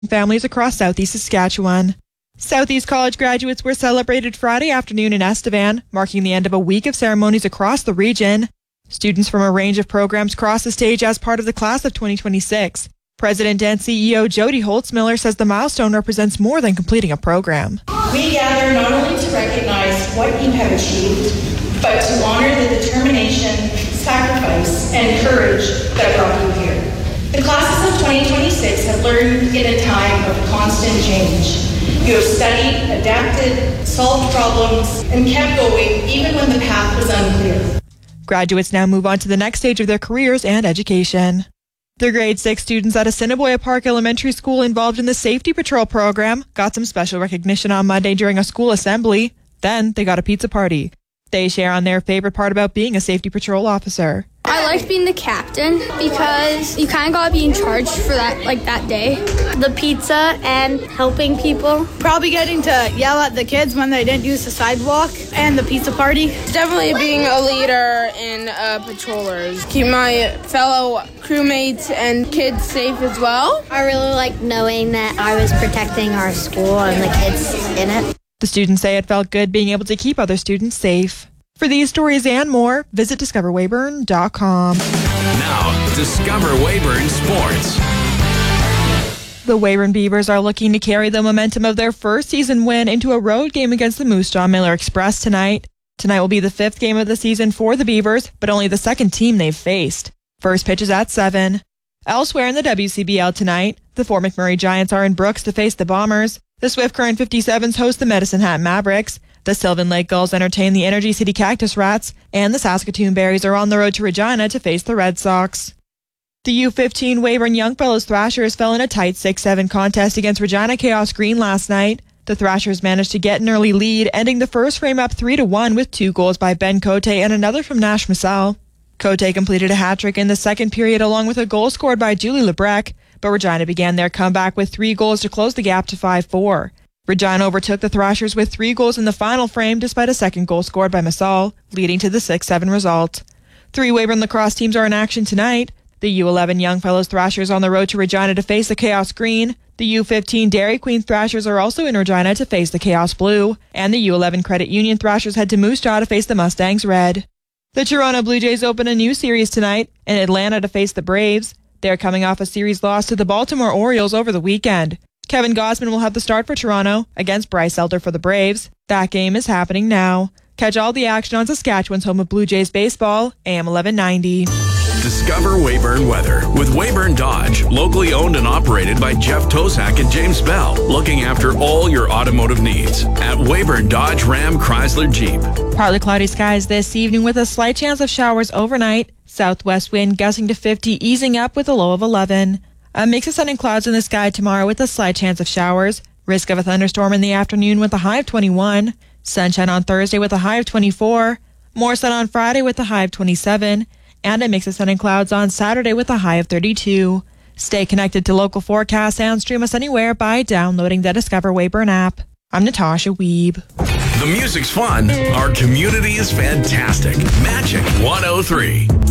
families across Southeast Saskatchewan. Southeast College graduates were celebrated Friday afternoon in Estevan, marking the end of a week of ceremonies across the region. Students from a range of programs crossed the stage as part of the class of 2026. President and CEO Jody Holtzmiller says the milestone represents more than completing a program. We gather not only to recognize what you have achieved, but to honor the determination, sacrifice, and courage that brought you here. The classes of 2026 have learned in a time of constant change. You have studied, adapted, solved problems, and kept going even when the path was unclear. Graduates now move on to the next stage of their careers and education. The grade 6 students at Assiniboia Park Elementary School involved in the Safety Patrol program got some special recognition on Monday during a school assembly. Then they got a pizza party. They share on their favorite part about being a Safety Patrol officer. I liked being the captain because you kind of got to be in charge for that day. The pizza and helping people. Probably getting to yell at the kids when they didn't use the sidewalk, and the pizza party. Definitely being a leader in patrollers. Keep my fellow crewmates and kids safe as well. I really like knowing that I was protecting our school and the kids in it. The students say it felt good being able to keep other students safe. For these stories and more, visit discoverweyburn.com. Now, Discover Weyburn Sports. The Weyburn Beavers are looking to carry the momentum of their first season win into a road game against the Moose Jaw Miller Express tonight. Tonight will be the 5th game of the season for the Beavers, but only the second team they've faced. First pitch is at 7. Elsewhere in the WCBL tonight, the Fort McMurray Giants are in Brooks to face the Bombers. The Swift Current 57s host the Medicine Hat Mavericks. The Sylvan Lake Gulls entertain the Energy City Cactus Rats, and the Saskatoon Berries are on the road to Regina to face the Red Sox. The U15 Weyburn Youngfellows Thrashers fell in a tight 6-7 contest against Regina Chaos Green last night. The Thrashers managed to get an early lead, ending the first frame up 3-1 with 2 goals by Ben Cote and another from Nash Massel. Cote completed a hat-trick in the second period along with a goal scored by Julie Lebrec, but Regina began their comeback with 3 goals to close the gap to 5-4. Regina overtook the Thrashers with 3 goals in the final frame despite a second goal scored by Massal, leading to the 6-7 result. 3 Weyburn lacrosse teams are in action tonight. The U11 Youngfellows Thrashers on the road to Regina to face the Chaos Green. The U15 Dairy Queen Thrashers are also in Regina to face the Chaos Blue. And the U11 Credit Union Thrashers head to Moose Jaw to face the Mustangs Red. The Toronto Blue Jays open a new series tonight in Atlanta to face the Braves. They're coming off a series loss to the Baltimore Orioles over the weekend. Kevin Gausman will have the start for Toronto against Bryce Elder for the Braves. That game is happening now. Catch all the action on Saskatchewan's home of Blue Jays baseball, AM 1190. Discover Weyburn weather with Weyburn Dodge, locally owned and operated by Jeff Tozak and James Bell, looking after all your automotive needs at Weyburn Dodge Ram Chrysler Jeep. Partly cloudy skies this evening with a slight chance of showers overnight. Southwest wind gusting to 50, easing up with a low of 11. A mix of sun and clouds in the sky tomorrow with a slight chance of showers. Risk of a thunderstorm in the afternoon with a high of 21. Sunshine on Thursday with a high of 24. More sun on Friday with a high of 27. And a mix of sun and clouds on Saturday with a high of 32. Stay connected to local forecasts and stream us anywhere by downloading the Discover Weyburn app. I'm Natasha Wiebe. The music's fun. Our community is fantastic. Magic 103.